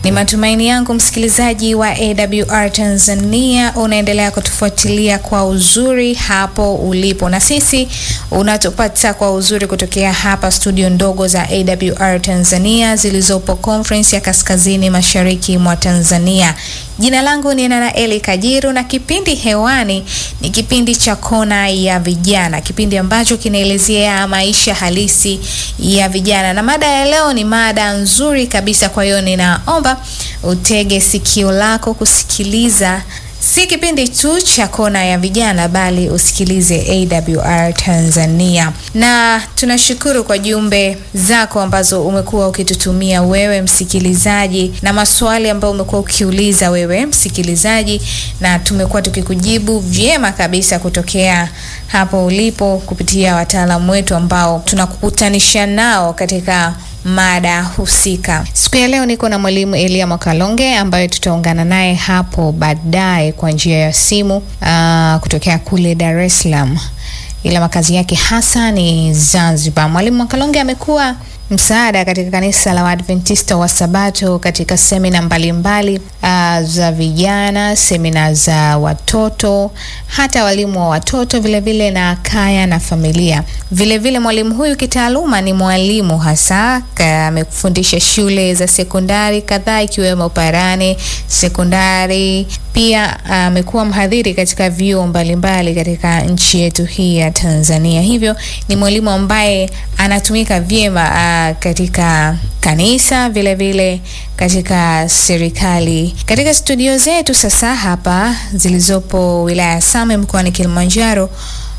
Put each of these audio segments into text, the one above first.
Ni matumaini yangu msikilizaji wa AWR Tanzania unaendelea kutufuatilia kwa uzuri hapo ulipo, na sisi unatupata kwa uzuri kutokea hapa studio ndogo za AWR Tanzania zilizopo Conference ya Kaskazini Mashariki mwa Tanzania. Jina langu ni Nanaeli Kajiru na kipindi hewani ni kipindi cha Kona ya Vijana, kipindi ambacho kinaelezea maisha halisi ya vijana, na mada ya leo ni mada nzuri kabisa. Kwa hiyo ninaomba utege sikio lako kusikiliza si kipindi tu cha Kona ya Vijana, bali usikilize AWR Tanzania. Na tunashukuru kwa jumbe zako ambazo umekuwa ukitutumia wewe msikilizaji, na maswali ambayo umekuwa ukiuliza wewe msikilizaji, na tumekuwa tukikujibu vyema kabisa kutokea hapo ulipo kupitia wataalamu wetu ambao tunakukutanisha nao katika mada husika. Siku ya leo niko na mwalimu Elia Mwakalonge ambaye tutaungana naye hapo baadaye kwa njia ya simu kutokea kule Dar es Salaam, ila makazi yake hasa ni Zanzibar. Mwalimu Mwakalonge amekuwa msaada katika kanisa la Waadventista wa Sabato katika semina mbalimbali za vijana, semina za watoto, hata walimu wa watoto vile na kaya na familia. Vile mwalimu huyu kitaaluma ni mwalimu hasa, amekufundisha shule za sekondari kadhaa ikiwemo Parani sekondari. Pia amekuwa mhadhiri katika vyuo mbalimbali katika nchi yetu hii ya Tanzania. Hivyo ni mwalimu ambaye anatumika vyema katika kanisa vile katika serikali. Katika studio zetu sasa hapa zilizopo wilaya ya Same mkoani Kilimanjaro,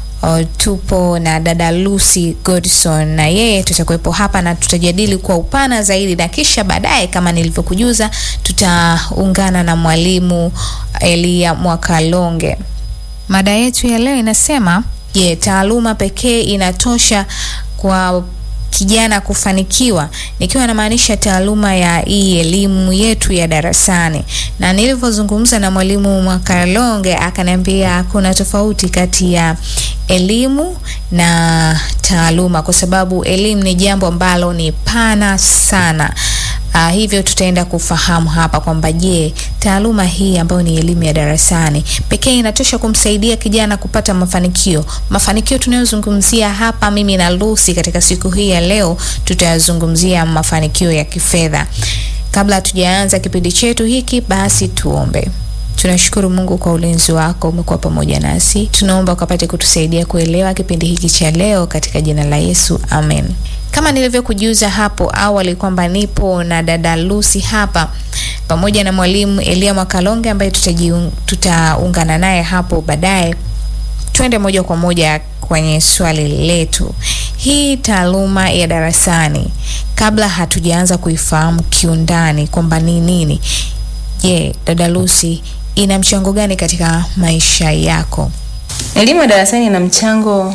tupo na dada Lucy Godson, na yeye tutakuwepo hapa na tutajadili kwa upana zaidi, na kisha baadaye kama nilivyokujuza tutaungana na mwalimu Elia Mwakalonge. Mada yetu ya leo inasema, je, taaluma pekee inatosha kwa kijana kufanikiwa? Nikiwa namaanisha taaluma ya hii elimu yetu ya darasani. Na nilivyozungumza na mwalimu Mwakalonge akaniambia kuna tofauti kati ya elimu na taaluma, kwa sababu elimu ni jambo ambalo ni pana sana. Hivyo tutaenda kufahamu hapa kwamba je, taaluma hii ambayo ni elimu ya darasani pekee inatosha kumsaidia kijana kupata mafanikio? Mafanikio tunayozungumzia hapa mimi na Lucy katika siku hii ya leo tutayazungumzia mafanikio ya kifedha. Kabla hatujaanza kipindi chetu hiki, basi tuombe. Tunashukuru Mungu kwa ulinzi wako, umekuwa pamoja nasi. Tunaomba ukapate kutusaidia kuelewa kipindi hiki cha leo katika jina la Yesu, amen. Kama nilivyokujuza hapo awali kwamba nipo na dada Lucy hapa pamoja na mwalimu Elia Mwakalonge ambaye tutaungana naye hapo baadaye. Twende moja kwa moja kwenye swali letu. Hii taaluma ya darasani, kabla hatujaanza kuifahamu kiundani kwamba ni nini, je, dada Lucy, ina mchango gani katika maisha yako? Elimu ya darasani ina mchango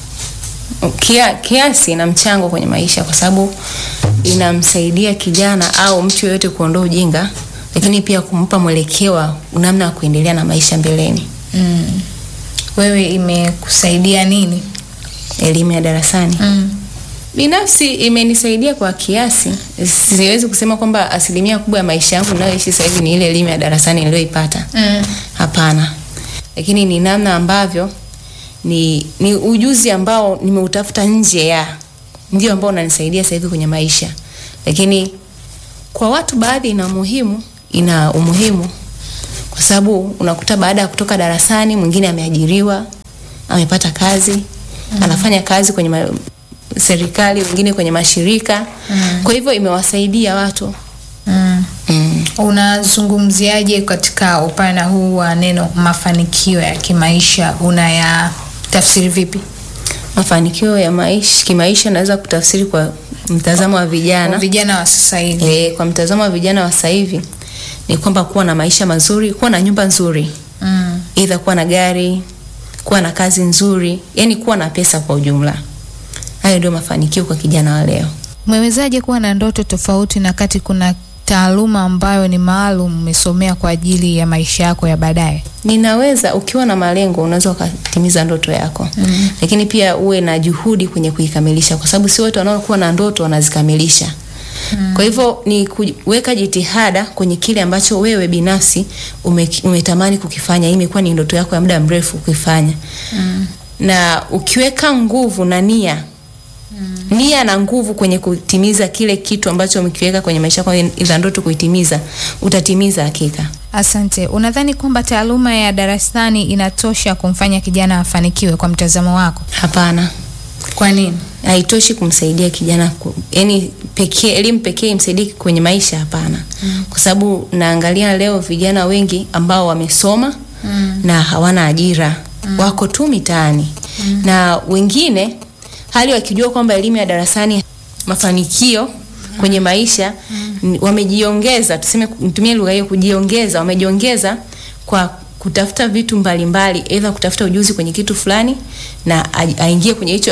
kiasi na mchango kwenye maisha, kwa sababu inamsaidia kijana au mtu yeyote kuondoa ujinga, lakini pia kumpa mwelekeo namna ya kuendelea na maisha mbeleni. Wewe imekusaidia nini elimu ya darasani? Binafsi imenisaidia kwa kiasi. Siwezi kusema kwamba asilimia kubwa ya maisha yangu ninayoishi sasa hivi ni ile elimu ya darasani niliyoipata. Hapana. Lakini ni namna ambavyo ni ujuzi ambao nimeutafuta nje ya ndio ambao unanisaidia sasa hivi kwenye maisha. Lakini kwa watu baadhi ina umuhimu kwa sababu unakuta baada ya kutoka darasani mwingine ameajiriwa, amepata kazi, anafanya kazi kwenye serikali, wengine kwenye mashirika. Kwa hivyo imewasaidia watu. Unazungumziaje katika upana huu wa neno mafanikio ya kimaisha? Unayatafsiri vipi? Mafanikio ya kimaisha naweza kutafsiri kwa mtazamo wa vijana wa sasa hivi. Kwa mtazamo wa vijana wa sasa hivi ni kwamba kuwa na maisha mazuri, kuwa na nyumba nzuri, aidha kuwa na gari, kuwa na kazi nzuri, yani kuwa na pesa kwa ujumla. Hayo ndio mafanikio kwa kijana wa leo. Umewezaje kuwa na ndoto tofauti na kati kuna taaluma ambayo ni maalum umesomea kwa ajili ya maisha yako ya baadaye? Ninaweza, ukiwa na malengo unaweza kutimiza ndoto yako. Lakini pia uwe na juhudi kwenye kuikamilisha, kwa sababu si wote wanaokuwa na ndoto wanazikamilisha. Kwa hivyo ni kuweka jitihada kwenye kile ambacho wewe binafsi umetamani kukifanya. Imekuwa ni ndoto yako ya muda mrefu kukifanya. Na ukiweka nguvu na nia na nguvu kwenye kutimiza kile kitu ambacho umekiweka kwenye maisha yako ila ndoto kuitimiza, utatimiza hakika. Asante. Unadhani kwamba taaluma ya darasani inatosha kumfanya kijana afanikiwe kwa mtazamo wako? Hapana. Kwa nini? Haitoshi kumsaidia kijana yani elimu pekee imsaidie kwenye maisha, hapana. Kwa sababu naangalia leo vijana wengi ambao wamesoma na hawana ajira. Wako tu mitaani. Na wengine hali wakijua kwamba elimu ya darasani mafanikio kwenye maisha, wamejiongeza, nitumie lugha hiyo, kujiongeza, wamejiongeza kwa kutafuta vitu mbalimbali, aidha kutafuta ujuzi kwenye kitu fulani na aingie kwenye hicho,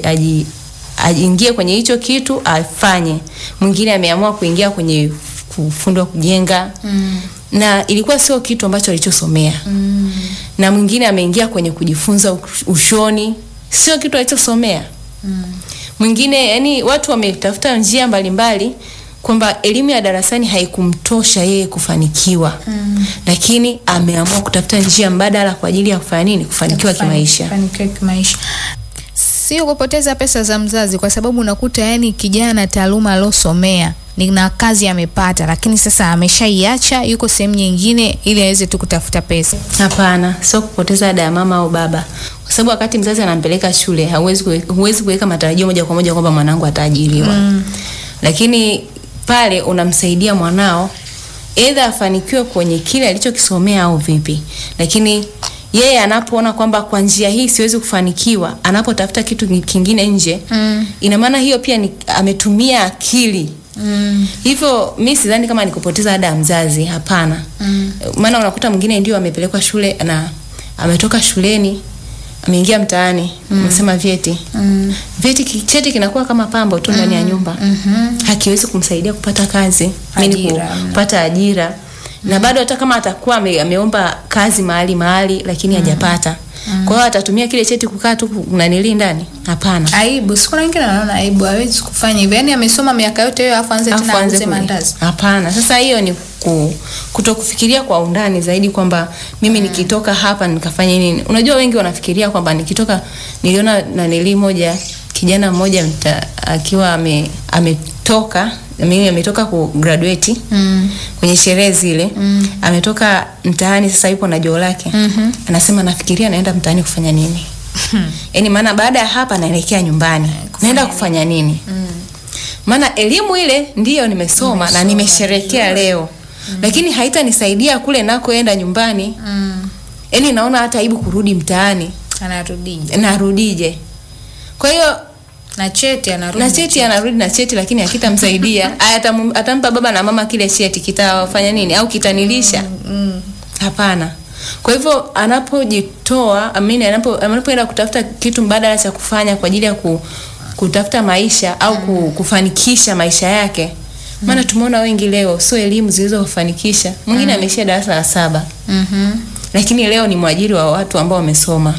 aingie kwenye hicho kitu afanye. Mwingine ameamua kuingia kwenye kufundwa kujenga na ilikuwa sio kitu ambacho alichosomea. Na mwingine ameingia kwenye kujifunza ushoni, sio kitu alichosomea. Mwingine, yani watu wametafuta njia mbalimbali kwamba elimu ya darasani haikumtosha yeye kufanikiwa. Lakini ameamua kutafuta njia mbadala kwa ajili ya kufanya nini? Kufanikiwa kimaisha. Kufanikiwa kimaisha. Sio kupoteza pesa za mzazi, kwa sababu unakuta yani kijana taaluma alosomea na kazi amepata, lakini sasa ameshaiacha, yuko sehemu nyingine ili aweze tu kutafuta pesa. Hapana, sio kupoteza ada ya mama au baba. Kwa sababu wakati mzazi anampeleka shule, huwezi kuweka matarajio moja kwa moja kwamba mwanangu ataajiriwa. Lakini pale unamsaidia mwanao aidha afanikiwe kwenye kile alichokisomea au vipi. Lakini yeye anapoona kwamba kwa njia hii siwezi kufanikiwa, anapotafuta kitu kingine nje, ina maana hiyo pia ni ametumia akili. Hivyo mimi sidhani kama ni kupoteza ada ya mzazi, hapana. Maana unakuta mwingine ndio amepelekwa shule na ametoka shuleni ameingia mtaani, unasema vyeti. Cheti kinakuwa kama pambo tu ndani ya nyumba. Hakiwezi kumsaidia kupata kazi, kupata ajira. Na bado hata kama atakuwa ameomba kazi mahali lakini hajapata. Kwa hiyo atatumia kile cheti kukaa tu kunanili ndani? Hapana. Aibu. Siku nyingine naona aibu, hawezi kufanya hivyo. Yaani amesoma miaka yote hiyo afu anze tena kuuza mandazi. Hapana. Sasa hiyo ni kutokufikiria kwa undani zaidi kwamba mimi nikitoka hapa nikafanya nini. Unajua wengi wanafikiria kwamba nikitoka, niliona nanili moja kijana mmoja akiwa ametoka ku graduate kwenye sherehe zile, ametoka mtaani, sasa yupo na joo lake. Anasema nafikiria naenda mtaani kufanya nini. Yaani maana baada ya hapa naelekea nyumbani, naenda kufanya nini. Maana elimu ile ndiyo nimesoma na nimesherekea leo, lakini haitanisaidia kule nakoenda nyumbani. Yaani naona hata aibu kurudi mtaani. Anarudije? Kwa hiyo na cheti anarudi na cheti, lakini hakitamsaidia. Atampa baba na mama kile cheti, kitafanya nini au kitanilisha? Hapana. Kwa hivyo anapojitoa, anapoenda kutafuta kitu mbadala cha kufanya kwa ajili ya kutafuta maisha au kufanikisha maisha yake. Maana tumeona wengi leo sio elimu zilizofanikisha. Mwingine ameshia darasa la 7. Lakini leo ni mwajiri wa watu ambao wamesoma.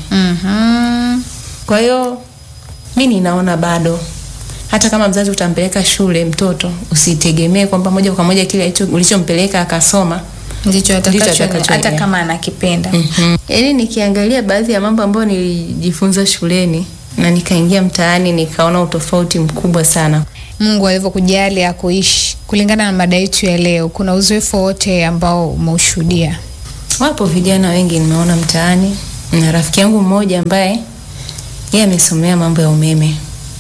Kwa hiyo mimi ninaona bado hata kama mzazi utampeleka shule mtoto, usitegemee kwamba moja kwa moja kile ulichompeleka akasoma ndicho atakacho, hata kama anakipenda. Yaani nikiangalia baadhi ya mambo ambayo nilijifunza shuleni na nikaingia mtaani, nikaona utofauti mkubwa sana. Mungu alivyokujali akuishi kulingana na mada yetu ya leo, kuna uzoefu wote ambao umeushuhudia? Wapo vijana wengi nimeona mtaani, na rafiki yangu mmoja ambaye yeye amesomea mambo ya umeme.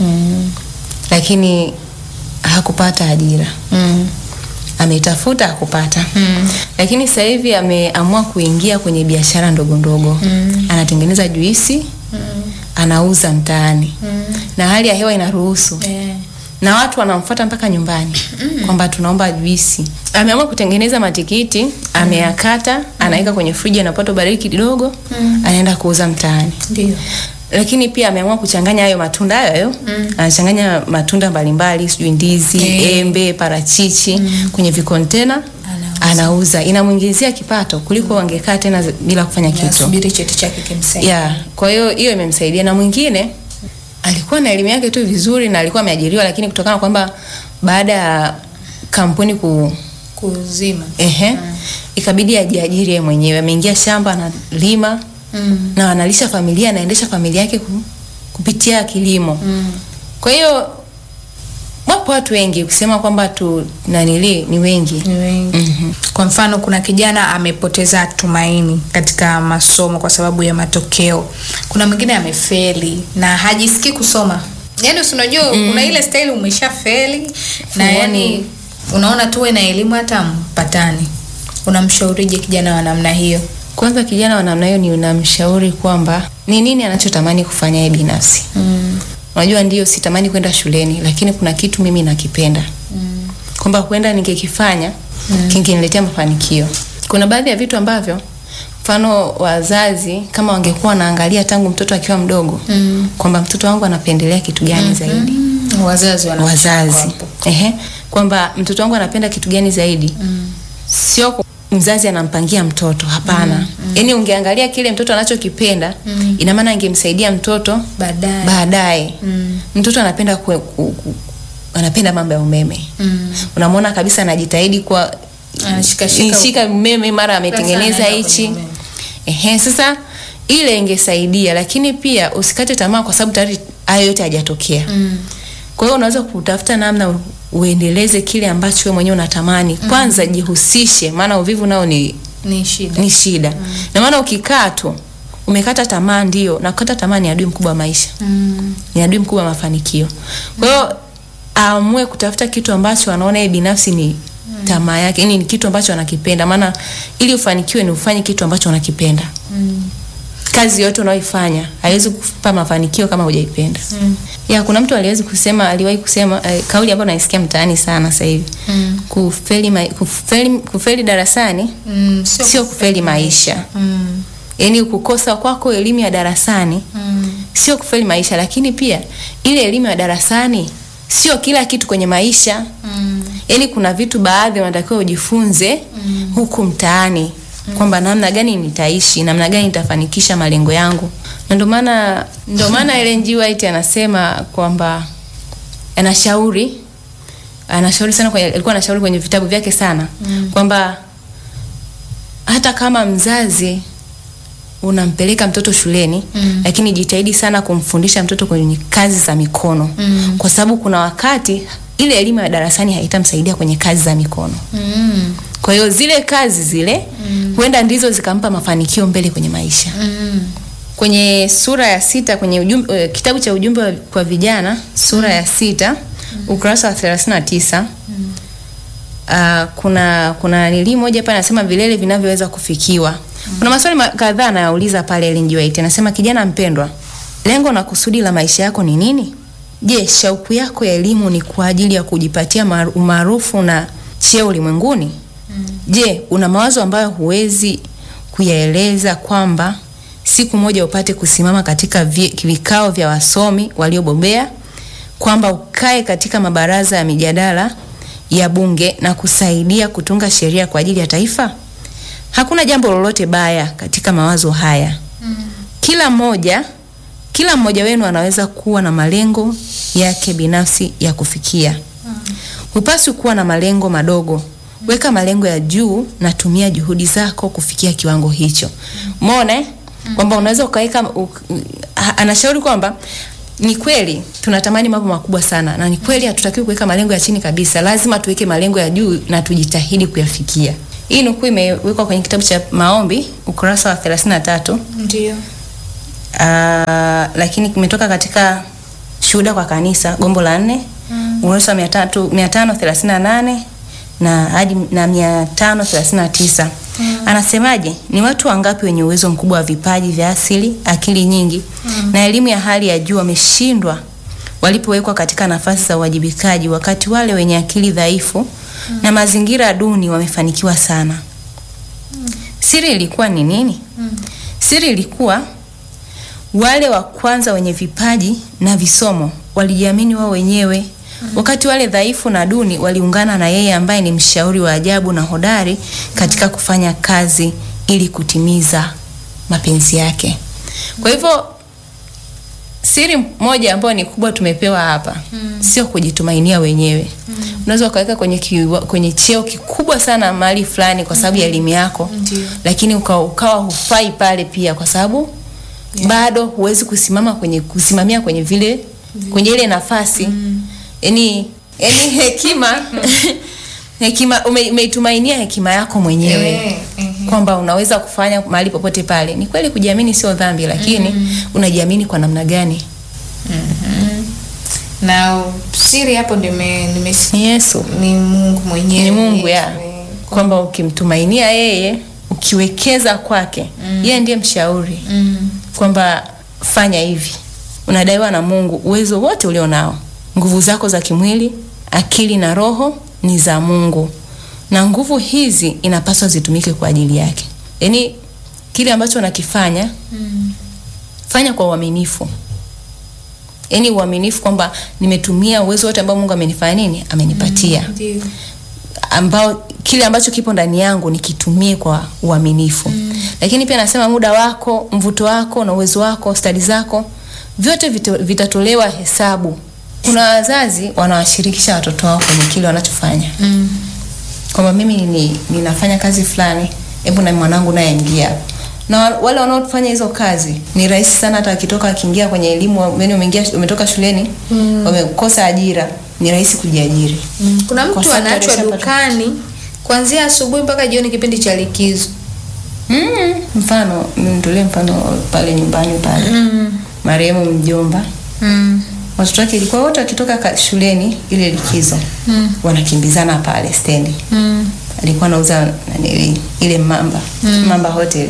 Lakini hakupata ajira. Ametafuta hakupata. Lakini sasa hivi ameamua kuingia kwenye biashara ndogo ndogo. Anatengeneza juisi, anauza mtaani. Na hali ya hewa inaruhusu. Na watu wanamfuata mpaka nyumbani kwamba tunaomba juisi. Ameamua kutengeneza matikiti, ameyakata, anaweka kwenye friji, anapata baridi kidogo, anaenda kuuza mtaani. Ndio. Lakini pia ameamua kuchanganya hayo matunda hayo. Anachanganya matunda mbalimbali, sijui ndizi, embe, parachichi kwenye vikontena, anauza. Inamuingizia kipato kuliko wangekaa tena bila kufanya kitu. Subiri cheti chake kimsaidia. Kwa hiyo imemsaidia. Na mwingine alikuwa na elimu yake tu vizuri na alikuwa ameajiriwa, lakini kutokana kwamba baada ya kampuni kuzima ikabidi ajiajiri yeye mwenyewe. Ameingia shamba analima na analisha familia, anaendesha familia yake kupitia kilimo. Kwa hiyo wapo watu wengi kusema kwamba ni wengi. Kwa mfano kuna kijana amepoteza tumaini katika masomo kwa sababu ya matokeo. Kuna mwingine amefeli na hajisikii kusoma. Yaani unajua kuna ile style umeshafeli na yani unaona tu wewe na elimu hata mpatani. Unamshaurije kijana wa namna hiyo? Kwanza kijana wa namna hiyo ni unamshauri kwamba ni nini anachotamani kufanya yeye binafsi. Unajua ndio sitamani kwenda shuleni, lakini kuna kitu mimi nakipenda. Kwamba kwenda ningekifanya kingeniletea mafanikio. Kuna baadhi ya vitu ambavyo mfano wazazi kama wangekuwa wanaangalia tangu mtoto akiwa mdogo kwamba mtoto wangu anapendelea kitu gani zaidi. Wazazi. Kwamba mtoto wangu anapenda kitu gani zaidi. Sio mzazi anampangia mtoto, hapana. Yaani ungeangalia kile mtoto anachokipenda, ina maana ingemsaidia mtoto baadaye. Mtoto anapenda anapenda mambo ya umeme. Unamwona kabisa anajitahidi kwa anashika umeme, mara ametengeneza hichi. Sasa ile ingesaidia, lakini pia usikate tamaa kwa sababu tayari hayo yote hajatokea. Kwa hiyo unaweza kutafuta namna uendeleze kile ambacho wewe mwenyewe unatamani. Kwanza jihusishe, maana uvivu nao ni shida. Na maana ukikaa tu umekata tamaa, ndio na kukata tamaa ni adui mkubwa wa maisha. Ni adui mkubwa wa mafanikio. Kwa hiyo aamue kutafuta kitu ambacho anaona yeye binafsi ni tamaa yake, yani ni kitu ambacho anakipenda, maana ili ufanikiwe ni ufanye kitu ambacho unakipenda. Kazi yote unayoifanya haiwezi kukupa mafanikio kama hujaipenda. Kuna mtu aliwahi kusema kauli ambayo naisikia mtaani sana sasa hivi. Kufeli darasani sio kufeli maisha. Yaani kukosa kwako elimu ya darasani sio kufeli maisha, lakini pia ile elimu ya darasani sio kila kitu kwenye maisha. Yaani kuna vitu baadhi unatakiwa ujifunze huku mtaani. Kwamba namna gani nitaishi, namna gani nitafanikisha malengo yangu. Na ndio maana Ellen G. White anasema kwamba anashauri sana alikuwa anashauri kwenye vitabu vyake sana kwamba hata kama mzazi unampeleka mtoto shuleni lakini jitahidi sana kumfundisha mtoto kwenye kazi za mikono. Kwa sababu kuna wakati ile elimu ya darasani haitamsaidia kwenye kazi za mikono. Kwa hiyo zile kazi huenda ndizo zikampa mafanikio mbele kwenye maisha. Kwenye sura ya 6 kwenye kitabu cha ujumbe kwa vijana sura ya 6 ukurasa wa 39 kuna nili moja hapa anasema vilele vinavyoweza kufikiwa. Kuna maswali kadhaa anayauliza pale Ellen G. White. Anasema kijana mpendwa, lengo na kusudi la maisha yako ni nini? Je, shauku yako ya elimu ni kwa ajili ya kujipatia umaarufu na cheo ulimwenguni? Je, una mawazo ambayo huwezi kuyaeleza kwamba siku moja upate kusimama katika vikao vya wasomi waliobobea, kwamba ukae katika mabaraza ya mijadala ya bunge na kusaidia kutunga sheria kwa ajili ya taifa? Hakuna jambo lolote baya katika mawazo haya. Kila mmoja wenu anaweza kuwa na malengo yake binafsi ya kufikia. Hupaswi kuwa na malengo madogo. Weka malengo ya juu na tumia juhudi zako kufikia kiwango hicho. Umeona kwamba unaweza ukaweka anashauri kwamba ni kweli tunatamani mambo makubwa sana, na ni kweli hatutakiwi kuweka malengo ya chini kabisa. Lazima tuweke malengo ya juu na tujitahidi kuyafikia. Hii nukuu imewekwa kwenye kitabu cha Maombi ukurasa wa 33. Ndio. Lakini kimetoka katika Shuhuda kwa Kanisa gombo la 4 ukurasa wa 538 na hadi 539. Anasemaje? Ni watu wangapi wenye uwezo mkubwa wa vipaji vya asili, akili nyingi na elimu ya hali ya juu wameshindwa walipowekwa katika nafasi za uwajibikaji, wakati wale wenye akili dhaifu na mazingira duni wamefanikiwa sana. Siri ilikuwa ni nini? Siri ilikuwa wale wa kwanza wenye vipaji na visomo walijiamini wao wenyewe, wakati wale dhaifu na duni waliungana na yeye ambaye ni mshauri wa ajabu na hodari katika kufanya kazi ili kutimiza mapenzi yake. Kwa hivyo siri moja ambayo ni kubwa tumepewa hapa, sio kujitumainia wenyewe. Unaweza ukaweka kwenye cheo kikubwa sana mahali fulani kwa sababu ya elimu yako, lakini ukawa hufai pale pia kwa sababu bado huwezi kusimamia kwenye ile nafasi. Yaani hekima umeitumainia hekima yako mwenyewe kwamba unaweza kufanya mahali popote pale. Ni kweli kujiamini sio dhambi, lakini unajiamini kwa namna gani? Na siri hapo ndio ni Yesu, ni Mungu mwenyewe. Ni Mungu kwamba ukimtumainia yeye, ukiwekeza kwake, yeye ndiye mshauri. Kwamba fanya hivi. Unadaiwa na Mungu uwezo wote ulionao. Nguvu zako za kimwili, akili na roho ni za Mungu. Na nguvu hizi inapaswa zitumike kwa ajili yake. Yaani kile ambacho unakifanya, fanya kwa uaminifu. Yaani uaminifu kwamba nimetumia uwezo wote ambao Mungu amenipatia. Ambao kile ambacho kipo ndani yangu nikitumie kwa uaminifu. Lakini pia nasema muda wako, mvuto wako na uwezo wako, stadi zako, vyote vitatolewa hesabu. Kuna wazazi wanawashirikisha watoto wao kwenye kile wanachofanya. Kwamba mimi ninafanya kazi fulani, hebu na mwanangu naye ingia. Na wale wanaofanya hizo kazi ni rahisi sana, hata akitoka akiingia kwenye elimu, umetoka shuleni, wamekosa ajira, ni rahisi kujiajiri. Kuna mtu anaachwa dukani kuanzia asubuhi mpaka jioni kipindi cha likizo. Nitolee mfano pale nyumbani pale. Marehemu mjomba. Watoto wake ilikuwa wote wakitoka shuleni ile likizo, wanakimbizana pale stendi. Alikuwa anauza ile Mamba Hotel.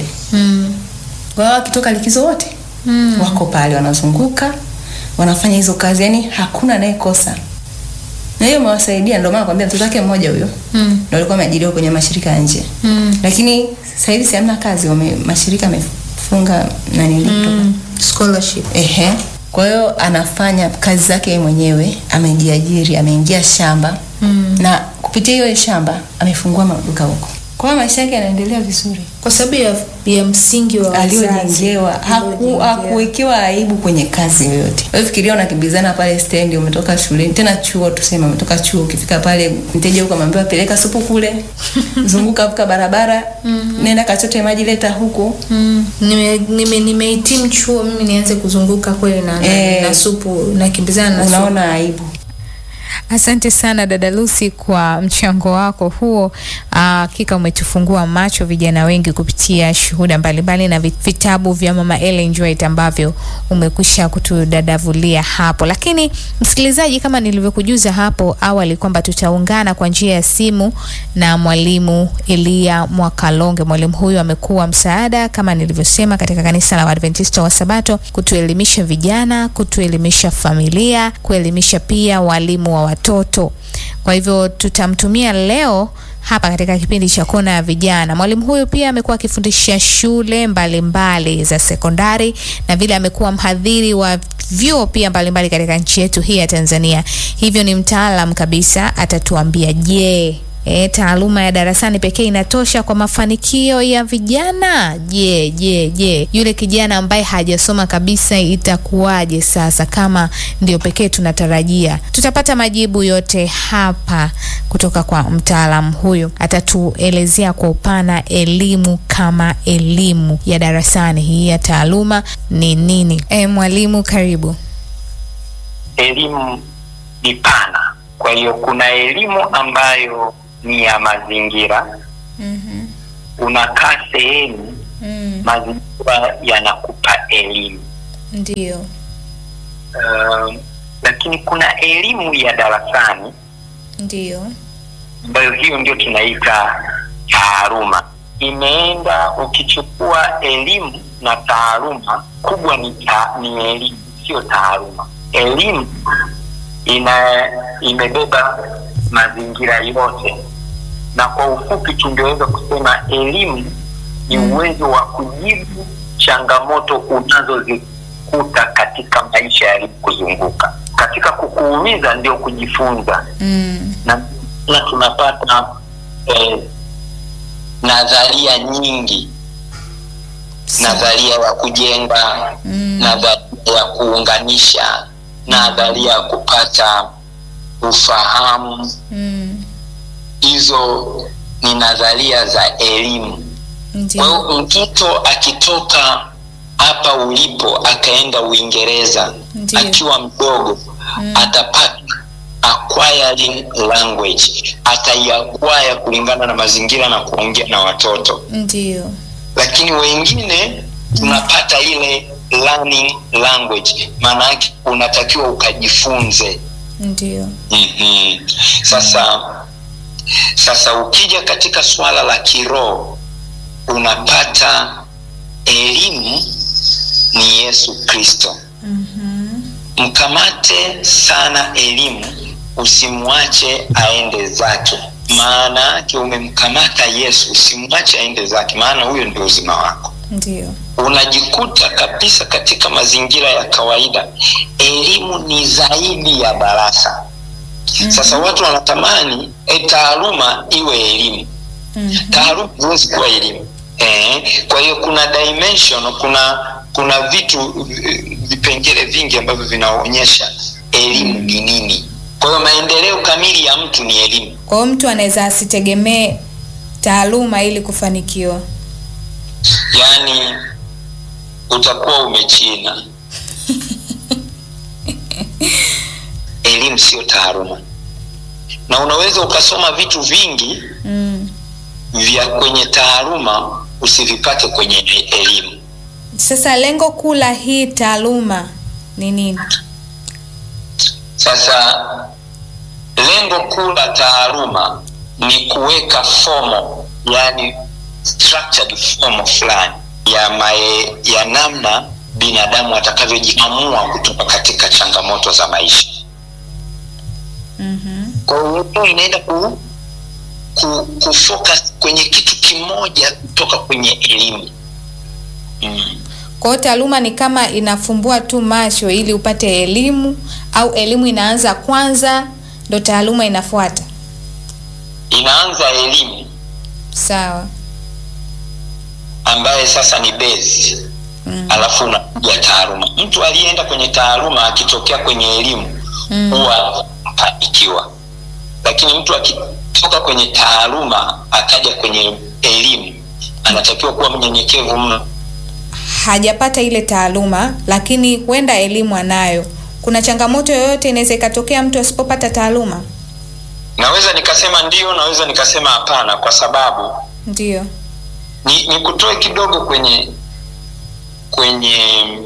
Wao wakitoka likizo wote wako pale wanazunguka, wanafanya hizo kazi, yani hakuna anayekosa. Na hiyo imewasaidia, ndio maana nakwambia mtoto wake mmoja huyo ndio alikuwa ameajiriwa kwenye mashirika ya nje. Lakini sasa hivi hamna kazi, mashirika yamefunga scholarship. Kwa hiyo anafanya kazi zake mwenyewe, amejiajiri, ameingia shamba. Na kupitia hiyo shamba amefungua maduka huko. Kwa hiyo maisha yake yanaendelea vizuri kwa sababu ya msingi wa aliojengewa. Hakuwekewa aibu kwenye kazi yoyote. Wewe fikiria unakimbizana pale stendi, umetoka shuleni, tena chuo, tuseme umetoka chuo, ukifika pale mteja huko amwambia peleka supu kule, zunguka vuka barabara, nenda kachote maji leta huko. Nimehitimu chuo, mimi nianze kuzunguka kweli na supu, nakimbizana na unaona aibu. Asante sana dada Lucy kwa mchango wako huo. Hakika umetufungua macho vijana wengi kupitia shuhuda mbalimbali na vitabu vya Mama Ellen White ambavyo umekwisha kutudadavulia hapo. Lakini msikilizaji, kama nilivyokujuza hapo awali kwamba tutaungana kwa njia ya simu na mwalimu Elia Mwakalonge. Mwalimu huyu amekuwa msaada kama nilivyosema katika kanisa la Waadventista wa Sabato, kutuelimisha vijana, kutuelimisha familia, kuelimisha pia walimu wa watoto. Kwa hivyo tutamtumia leo hapa katika kipindi cha Kona ya Vijana. Mwalimu huyu pia amekuwa akifundisha shule mbalimbali za sekondari na vile amekuwa mhadhiri wa vyuo pia mbalimbali katika nchi yetu hii ya Tanzania. Hivyo ni mtaalamu kabisa, atatuambia taaluma ya darasani pekee inatosha kwa mafanikio ya vijana? Yule kijana ambaye hajasoma kabisa itakuwaje sasa kama ndio pekee tunatarajia? Tutapata majibu yote hapa kutoka kwa mtaalamu huyu. Atatuelezea kwa upana elimu kama elimu ya darasani, hii ya taaluma ni nini. Mwalimu, karibu. Elimu ni pana. Kwa hiyo kuna elimu ambayo ni ya mazingira. Unakaa sehemu, mazingira yanakupa elimu. Ndio. Lakini kuna elimu ya darasani. Ndio. Ambayo hiyo ndio tunaita taaluma. Imeenda, ukichukua elimu na taaluma, kubwa ni elimu, sio taaluma. Elimu imebeba mazingira yote, na kwa ufupi tungeweza kusema elimu ni uwezo wa kujibu changamoto unazozikuta katika maisha yaliyokuzunguka. Katika kukuumiza ndio kujifunza. Na tunapata nadharia nyingi, nadharia ya kujenga, nadharia ya kuunganisha, nadharia ya kupata ufahamu. Hizo ni nadharia za elimu. Kwa hiyo mtoto akitoka hapa ulipo akaenda Uingereza akiwa mdogo, atapata acquiring language, ataiacquire kulingana na mazingira na kuongea na watoto. Ndio. Lakini wengine tunapata ile learning language, maana yake unatakiwa ukajifunze. Ndio. Sasa ukija katika swala la kiroho, unapata elimu ni Yesu Kristo. Mkamate sana elimu, usimwache aende zake. Maana yake umemkamata Yesu, usimwache aende zake, maana huyo ndio uzima wako. Ndio. Unajikuta kabisa katika mazingira ya kawaida, elimu ni zaidi ya darasa. Sasa watu wanatamani taaluma iwe elimu. Taaluma huwezi kuwa elimu. Kwa hiyo kuna dimension, kuna vitu vipengele vingi ambavyo vinaonyesha elimu ni nini. Kwa hiyo maendeleo kamili ya mtu ni elimu. Kwa hiyo mtu anaweza asitegemee taaluma ili kufanikiwa. Yaani utakuwa umechina. Elimu sio taaluma. Na unaweza ukasoma vitu vingi vya kwenye taaluma usivipate kwenye elimu. Sasa lengo kuu la hii taaluma ni nini? Sasa lengo kuu la taaluma ni kuweka fomo, yani structured form fulani ya namna binadamu atakavyojiamua kutoka katika changamoto za maisha. Kwa hiyo inaenda kufocus kwenye kitu kimoja kutoka kwenye elimu. Kwa hiyo taaluma ni kama inafumbua tu macho ili upate elimu, au elimu inaanza kwanza ndo taaluma inafuata? Inaanza elimu. Sawa. Ambaye sasa ni base. Alafu unakuja taaluma. Mtu aliyeenda kwenye taaluma akitokea kwenye elimu huwa afanikiwa. Lakini mtu akitoka kwenye taaluma akaja kwenye elimu, anatakiwa kuwa mnyenyekevu mno. Hajapata ile taaluma lakini huenda elimu anayo. Kuna changamoto yoyote inaweza ikatokea mtu asipopata taaluma? Naweza nikasema ndio, naweza nikasema hapana, kwa sababu ndio. Ni kutoe kidogo kwenye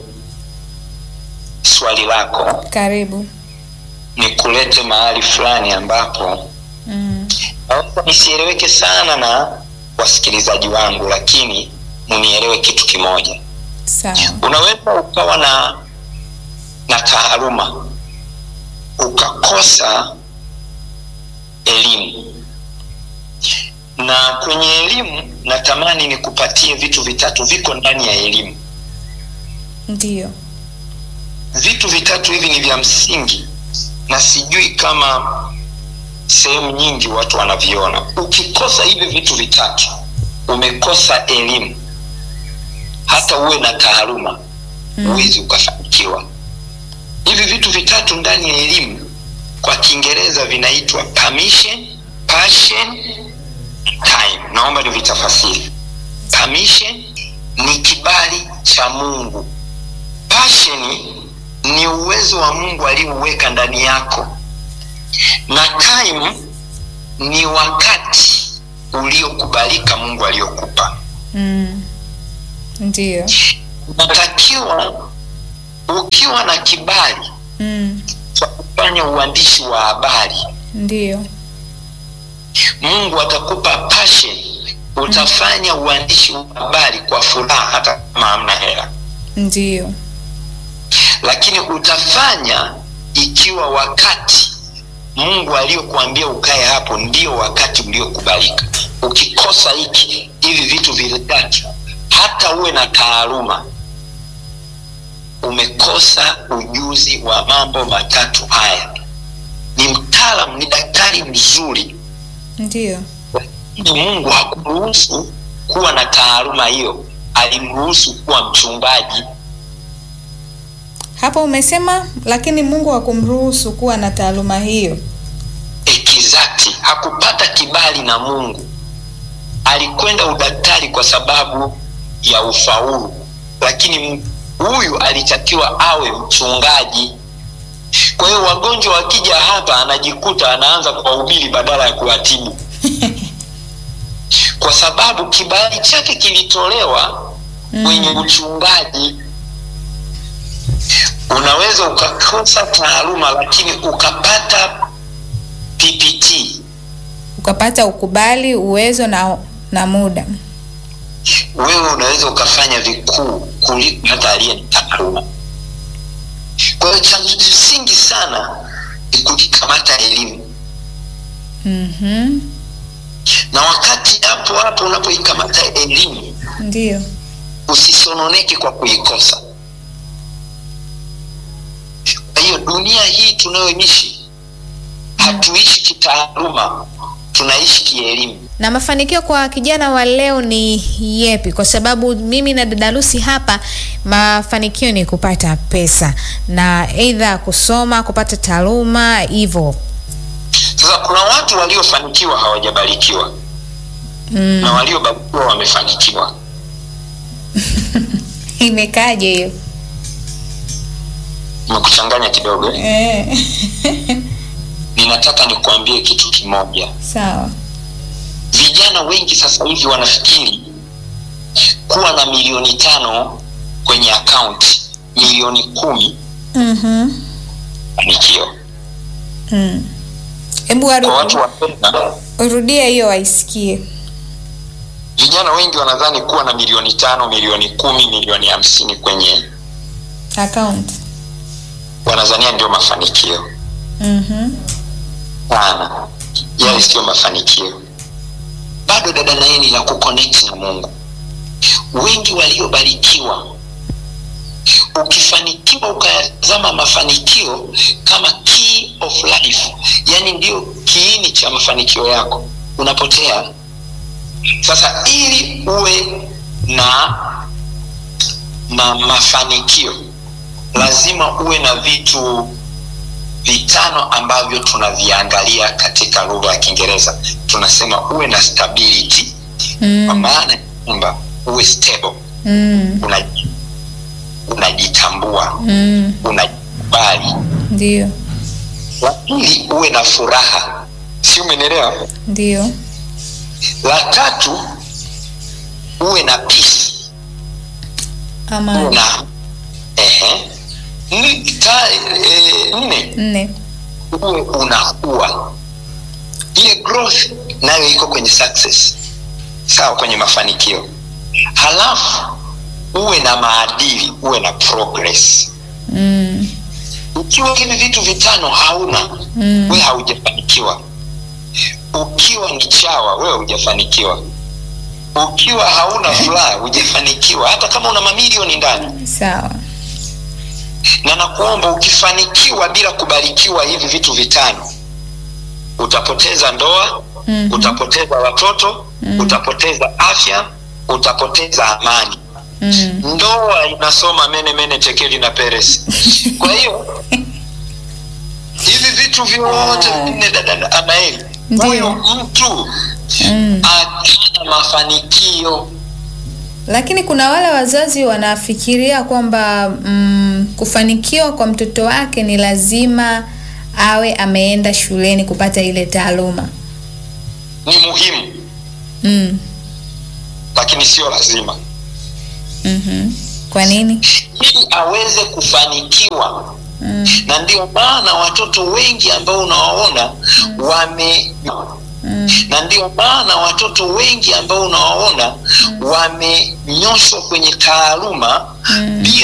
swali lako. Karibu. Ni kulete mahali fulani ambapo nisieleweke sana na wasikilizaji wangu, lakini munielewe kitu kimoja. Sawa. Unaweza ukawa na taaluma ukakosa elimu. Na kwenye elimu natamani nikupatie vitu vitatu viko ndani ya elimu. Ndio. Vitu vitatu hivi ni vya msingi na sijui kama sehemu nyingi watu wanaviona. Ukikosa hivi vitu vitatu, umekosa elimu. Hata uwe na taaluma, huwezi ukafanikiwa. Hivi vitu vitatu ndani ya elimu kwa Kiingereza vinaitwa permission, passion, time. Naomba nivitafasiri. Permission ni kibali cha Mungu. Passion ni uwezo wa Mungu aliouweka ndani yako. Na time ni wakati uliokubalika Mungu aliokupa. Ndio. Natakiwa ukiwa na kibali cha kufanya uandishi wa habari. Ndio. Mungu atakupa passion, utafanya uandishi wa habari kwa furaha hata kama hamna hela. Ndio. Lakini utafanya ikiwa wakati Mungu aliyokuambia ukae hapo ndio wakati uliokubalika. Ukikosa hivi vitu vitatu, hata uwe na taaluma, umekosa ujuzi wa mambo matatu haya. Ni mtaalamu, ni daktari mzuri. Ndio. Mungu hakuruhusu kuwa na taaluma hiyo, alimruhusu kuwa mchungaji. Hapo umesema lakini Mungu hakumruhusu kuwa na taaluma hiyo. Exactly. Hakupata kibali na Mungu. Alikwenda udaktari kwa sababu ya ufaulu, lakini huyu alitakiwa awe mchungaji. Kwa hiyo wagonjwa wakija hapa anajikuta anaanza kuwahubiri badala ya kuwatibu. Kwa sababu kibali chake kilitolewa kwenye uchungaji. Unaweza ukakosa taaluma lakini ukapata PPT, ukapata ukubali, uwezo na muda. Wewe unaweza ukafanya vikuu kuliko hata aliye na taaluma. Kwa hiyo cha msingi sana ni kukamata elimu. Na wakati hapo unapoikamata elimu, ndio usisononeke kwa kuikosa. Kwa hiyo dunia hii tunayoishi, hatuishi kitaaluma, tunaishi kielimu. Na mafanikio kwa kijana wa leo ni yepi? Kwa sababu mimi na dada Lucy hapa, mafanikio ni kupata pesa na either kusoma, kupata taaluma hivyo. Sasa kuna watu waliofanikiwa hawajabarikiwa. Na waliobarikiwa wamefanikiwa. Imekaje hiyo? Nimekuchanganya kidogo. Ninataka nikuambie kitu kimoja. Sawa. Vijana wengi sasa hivi wanafikiri kuwa na milioni 5 kwenye account, milioni 10 fanikio. Hebu watu rudia hiyo waisikie. Vijana wengi wanadhani kuwa na milioni 5, milioni 10, milioni 50 kwenye account, wanadhania ndio mafanikio. Sana. Yale sio mafanikio. Bado dada na yeye la kuconnect na Mungu. Wengi waliobarikiwa, ukifanikiwa ukazama mafanikio kama key of life, yani ndio kiini cha mafanikio yako, unapotea. Sasa ili uwe na mafanikio, lazima uwe na vitu 5 ambavyo tunaviangalia katika lugha ya Kiingereza. Tunasema uwe na stability. Kwa maana kwamba uwe stable. Unajitambua. Unajibali. Ndio. La pili, uwe na furaha. Si umenielewa? Ndio. La 3, uwe na peace. Amani. Nne, uwe unakuwa. Ile growth nayo iko kwenye success, sawa, kwenye mafanikio. Halafu uwe na maadili, uwe na progress. Ukiwa hivi vitu 5 hauna, wewe haujafanikiwa. Ukiwa ni chawa, wewe hujafanikiwa. Ukiwa hauna furaha, hujafanikiwa, hata kama una mamilioni ndani. Sawa. Na nakuomba, ukifanikiwa bila kubarikiwa hivi vitu 5, utapoteza ndoa, utapoteza watoto, utapoteza afya, utapoteza amani. Ndoa inasoma mene tekeli na peresi. Kwa hiyo hivi vitu vyote vinne dada Anaeli, huyo mtu ana mafanikio. Lakini kuna wale wazazi wanafikiria kwamba kufanikiwa kwa mtoto wake ni lazima awe ameenda shuleni kupata ile taaluma. Ni muhimu. Lakini sio lazima. Kwa nini? Ili aweze kufanikiwa. Na ndio maana watoto wengi ambao unawaona na ndio maana watoto wengi ambao unawaona wamenyoshwa kwenye taaluma bila